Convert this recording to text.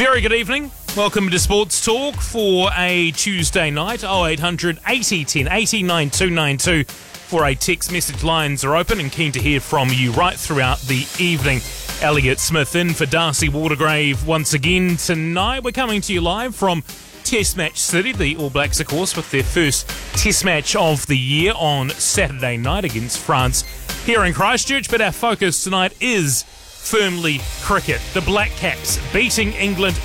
Very good evening. Welcome to Sports Talk for a Tuesday night. 0800 80 10 80 9292 for a text message. Lines are open and keen to hear from you right throughout the evening. Elliot Smith in for Darcy Watergrave once again tonight. We're coming to you live from Test Match City. The All Blacks, of course, with their first Test match of the year on Saturday night against France here in Christchurch. But our focus tonight is firmly cricket. The Black Caps beating England